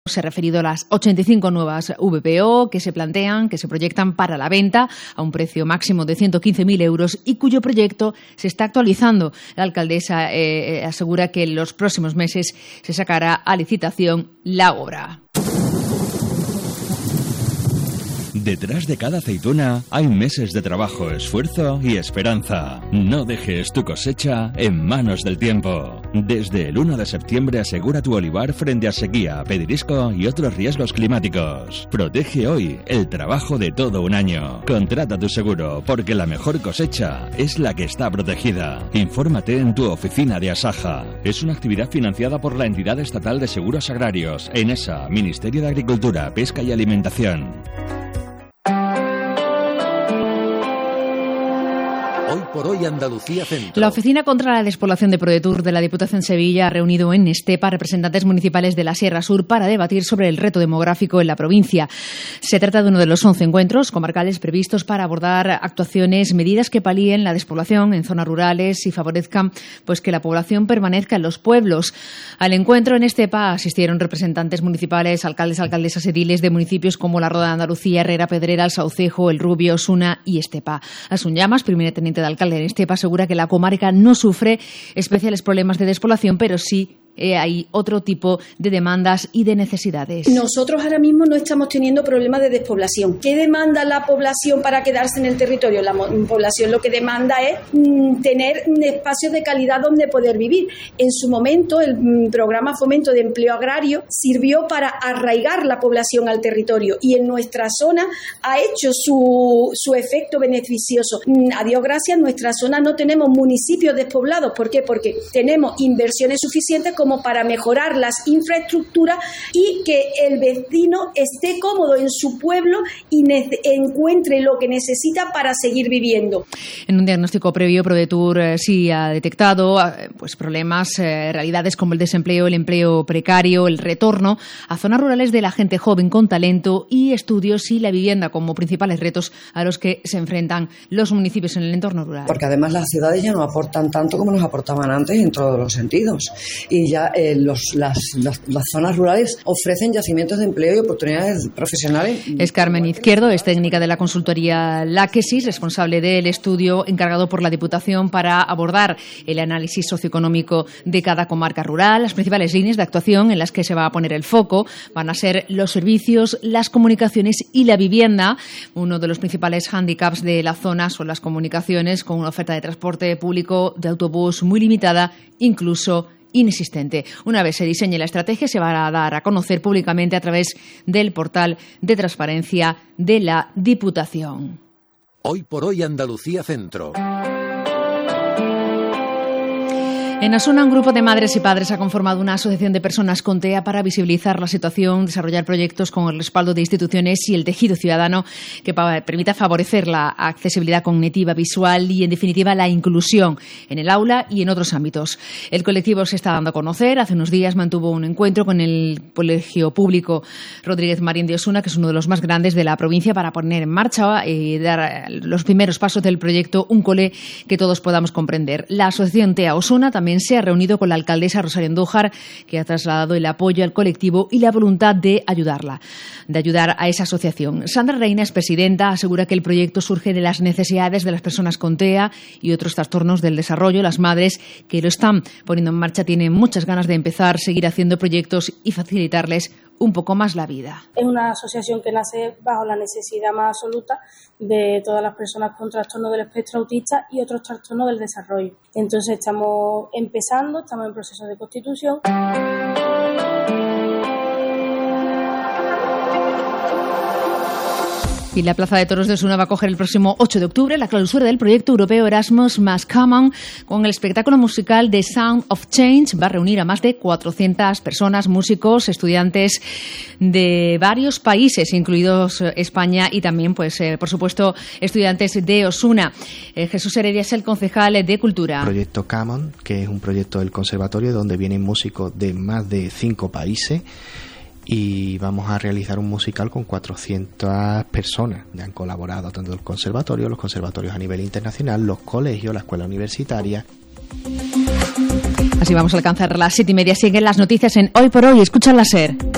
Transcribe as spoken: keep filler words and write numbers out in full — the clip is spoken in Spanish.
Se ha referido a las ochenta y cinco nuevas V P O que se plantean, que se proyectan para la venta a un precio máximo de ciento quince mil euros y cuyo proyecto se está actualizando. La alcaldesa eh, asegura que en los próximos meses se sacará a licitación la obra. Detrás de cada aceituna hay meses de trabajo, esfuerzo y esperanza. No dejes tu cosecha en manos del tiempo. Desde el uno de septiembre asegura tu olivar frente a sequía, pedrisco y otros riesgos climáticos. Protege hoy el trabajo de todo un año. Contrata tu seguro, porque la mejor cosecha es la que está protegida. Infórmate en tu oficina de Asaja. Es una actividad financiada por la Entidad Estatal de Seguros Agrarios, ENESA, Ministerio de Agricultura, Pesca y Alimentación. Hoy por hoy Andalucía Centro. La Oficina contra la Despoblación de ProDetour de la Diputación Sevilla ha reunido en Estepa representantes municipales de la Sierra Sur para debatir sobre el reto demográfico en la provincia. Se trata de uno de los once encuentros comarcales previstos para abordar actuaciones, medidas que palíen la despoblación en zonas rurales y favorezcan pues que la población permanezca en los pueblos. Al encuentro en Estepa asistieron representantes municipales, alcaldes, alcaldesas, ediles de municipios como La Roda de Andalucía, Herrera, Pedrera, El Saucejo, El Rubio, Osuna y Estepa. Asun Llamas, primer teniente de alcalde en Estepa, asegura que la comarca no sufre especiales problemas de despoblación, pero sí Eh, hay otro tipo de demandas y de necesidades. Nosotros ahora mismo no estamos teniendo problemas de despoblación. ¿Qué demanda la población para quedarse en el territorio? La población lo que demanda es mm, tener espacios de calidad donde poder vivir. En su momento, el mm, programa Fomento de Empleo Agrario sirvió para arraigar la población al territorio y en nuestra zona ha hecho su, su efecto beneficioso. Mm, a Dios gracias, en nuestra zona no tenemos municipios despoblados. ¿Por qué? Porque tenemos inversiones suficientes como para mejorar las infraestructuras y que el vecino esté cómodo en su pueblo y ne- encuentre lo que necesita para seguir viviendo. En un diagnóstico previo, ProDetour eh, sí ha detectado eh, pues problemas, eh, realidades como el desempleo, el empleo precario, el retorno a zonas rurales de la gente joven con talento y estudios y la vivienda como principales retos a los que se enfrentan los municipios en el entorno rural. Porque además las ciudades ya no aportan tanto como nos aportaban antes en todos los sentidos. Y ya eh, los, las, las, las zonas rurales ofrecen yacimientos de empleo y oportunidades profesionales. Es Carmen Izquierdo, es técnica de la consultoría Láquesis, responsable del estudio encargado por la Diputación para abordar el análisis socioeconómico de cada comarca rural. Las principales líneas de actuación en las que se va a poner el foco van a ser los servicios, las comunicaciones y la vivienda. Uno de los principales hándicaps de la zona son las comunicaciones, con una oferta de transporte público de autobús muy limitada, incluso inexistente. Una vez se diseñe la estrategia, se va a dar a conocer públicamente a través del portal de transparencia de la Diputación. Hoy por hoy Andalucía Centro. En Asuna, un grupo de madres y padres ha conformado una asociación de personas con TEA para visibilizar la situación, desarrollar proyectos con el respaldo de instituciones y el tejido ciudadano que permita favorecer la accesibilidad cognitiva, visual y, en definitiva, la inclusión en el aula y en otros ámbitos. El colectivo se está dando a conocer. Hace unos días mantuvo un encuentro con el Colegio Público Rodríguez Marín de Osuna, que es uno de los más grandes de la provincia, para poner en marcha y dar los primeros pasos del proyecto Un Cole que todos podamos comprender. La asociación TEA Osuna también se ha reunido con la alcaldesa Rosario Andújar, que ha trasladado el apoyo al colectivo y la voluntad de ayudarla, de ayudar a esa asociación. Sandra Reina es presidenta, asegura que el proyecto surge de las necesidades de las personas con TEA y otros trastornos del desarrollo. Las madres que lo están poniendo en marcha tienen muchas ganas de empezar, seguir haciendo proyectos y facilitarles un poco más la vida. Es una asociación que nace bajo la necesidad más absoluta de todas las personas con trastorno del espectro autista y otros trastornos del desarrollo. Entonces estamos empezando, estamos en proceso de constitución. Y la Plaza de Toros de Osuna va a acoger el próximo ocho de octubre la clausura del proyecto europeo Erasmus más Common con el espectáculo musical The Sound of Change. Va a reunir a más de cuatrocientas personas, músicos, estudiantes de varios países, incluidos España, y también, pues, eh, por supuesto, estudiantes de Osuna. Eh, Jesús Heredia es el concejal de Cultura. Proyecto Common, que es un proyecto del conservatorio donde vienen músicos de más de cinco países. Y vamos a realizar un musical con cuatrocientas personas que han colaborado, tanto el conservatorio, los conservatorios a nivel internacional, los colegios, la escuela universitaria. Así vamos a alcanzar las siete y media. Siguen las noticias en Hoy por Hoy. Escucha la SER.